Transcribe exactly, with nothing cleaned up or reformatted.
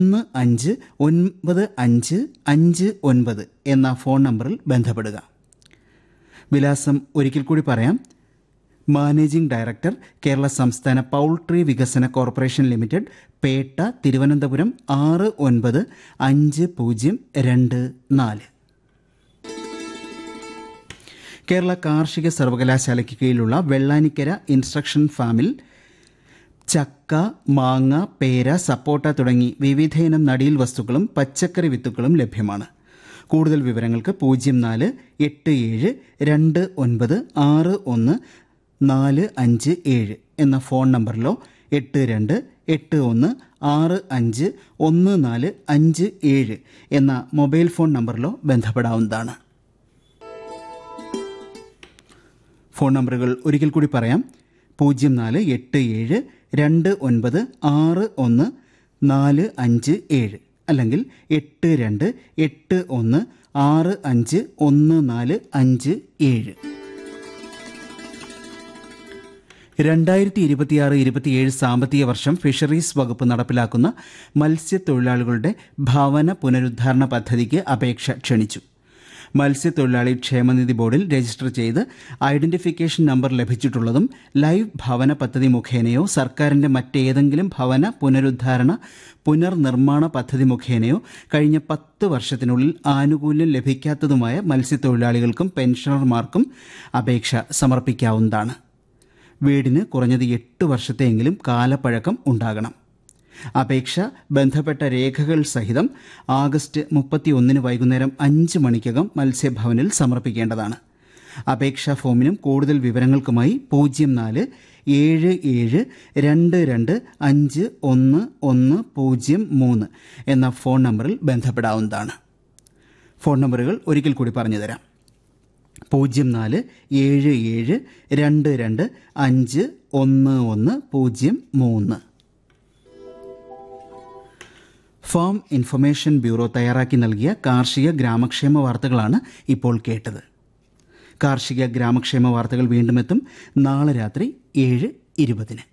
ഒന്ന് അഞ്ച് ഒൻപത് അഞ്ച് അഞ്ച് ഒൻപത് എന്ന ഫോൺ നമ്പറിൽ ബന്ധപ്പെടുക. വിലാസം ഒരിക്കൽ കൂടി പറയാം. മാനേജിംഗ് ഡയറക്ടർ, കേരള സംസ്ഥാന പൗൾട്രി വികസന കോർപ്പറേഷൻ ലിമിറ്റഡ്, പേട്ട, തിരുവനന്തപുരം ആറ് ഒൻപത് അഞ്ച് പൂജ്യം രണ്ട് നാല്. കേരള കാർഷിക സർവകലാശാലയ്ക്ക് കീഴിലുള്ള വെള്ളാനിക്കര ഇൻസ്ട്രക്ഷൻ ഫാമിൽ ചക്ക, മാങ്ങ, പേര, സപ്പോട്ട തുടങ്ങി വിവിധയിനം നടീൽ വസ്തുക്കളും പച്ചക്കറി വിത്തുക്കളും ലഭ്യമാണ്. കൂടുതൽ വിവരങ്ങൾക്ക് പൂജ്യം നാല് എട്ട് ഏഴ് രണ്ട് ഒൻപത് ആറ് ഒന്ന് നാല് അഞ്ച് ഏഴ് എന്ന ഫോൺ നമ്പറിലോ എട്ട് രണ്ട് എട്ട് ഒന്ന് ആറ് അഞ്ച് ഒന്ന് നാല് അഞ്ച് ഏഴ് എന്ന മൊബൈൽ ഫോൺ നമ്പറിലോ ബന്ധപ്പെടാവുന്നതാണ്. ഫോൺ നമ്പറുകൾ ഒരിക്കൽ കൂടി പറയാം. പൂജ്യം നാല് എട്ട് ഏഴ് രണ്ട് ഒൻപത് ആറ് ഒന്ന് നാല് അഞ്ച് ഏഴ് അല്ലെങ്കിൽ എട്ട് രണ്ട് എട്ട് ഒന്ന് ആറ് അഞ്ച് ഒന്ന് നാല് അഞ്ച് ഏഴ്. രണ്ടായിരത്തി ഇരുപത്തിയാറ് ഇരുപത്തിയേഴ് സാമ്പത്തിക വർഷം ഫിഷറീസ് വകുപ്പ് നടപ്പിലാക്കുന്ന മത്സ്യത്തൊഴിലാളികളുടെ ഭവന പുനരുദ്ധാരണ പദ്ധതിക്ക് അപേക്ഷ ക്ഷണിച്ചു. മത്സ്യത്തൊഴിലാളി ക്ഷേമനിധി ബോർഡിൽ രജിസ്റ്റർ ചെയ്ത് ഐഡന്റിഫിക്കേഷൻ നമ്പർ ലഭിച്ചിട്ടുള്ളതും ലൈവ് ഭവന പദ്ധതി മുഖേനയോ സർക്കാരിന്റെ മറ്റേതെങ്കിലും ഭവന പുനരുദ്ധാരണ പുനർനിർമ്മാണ പദ്ധതി മുഖേനയോ കഴിഞ്ഞ പത്ത് വർഷത്തിനുള്ളിൽ ആനുകൂല്യം ലഭിക്കാത്തതുമായ മത്സ്യത്തൊഴിലാളികൾക്കും പെൻഷനർമാർക്കും അപേക്ഷ സമർപ്പിക്കാവുന്നതാണ്. വീടിന് കുറഞ്ഞത് എട്ട് വർഷത്തെയെങ്കിലും കാലപ്പഴക്കം ഉണ്ടാകണം. അപേക്ഷ ബന്ധപ്പെട്ട രേഖകൾ സഹിതം ആഗസ്റ്റ് മുപ്പത്തിയൊന്നിന് വൈകുന്നേരം അഞ്ച് മണിക്കകം മത്സ്യഭവനിൽ സമർപ്പിക്കേണ്ടതാണ്. അപേക്ഷാ ഫോമിനും കൂടുതൽ വിവരങ്ങൾക്കുമായി പൂജ്യം നാല് ഏഴ് ഏഴ് രണ്ട് രണ്ട് അഞ്ച് ഒന്ന് ഒന്ന് പൂജ്യം മൂന്ന് എന്ന ഫോൺ നമ്പറിൽ ബന്ധപ്പെടാവുന്നതാണ്. ഫോൺ നമ്പറുകൾ ഒരിക്കൽ കൂടി പറഞ്ഞുതരാം. പൂജ്യം നാല് ഏഴ് ഏഴ് രണ്ട് രണ്ട് അഞ്ച് ഒന്ന് ഒന്ന് പൂജ്യം മൂന്ന്. ഫാം ഇൻഫർമേഷൻ ബ്യൂറോ തയ്യാറാക്കി നൽകിയ കാർഷിക ഗ്രാമക്ഷേമ വാർത്തകളാണ് ഇപ്പോൾ കേട്ടത്. കാർഷിക ഗ്രാമക്ഷേമ വാർത്തകൾ വീണ്ടും എത്തും നാളെ രാത്രി ഏഴ് ഇരുപതിന്.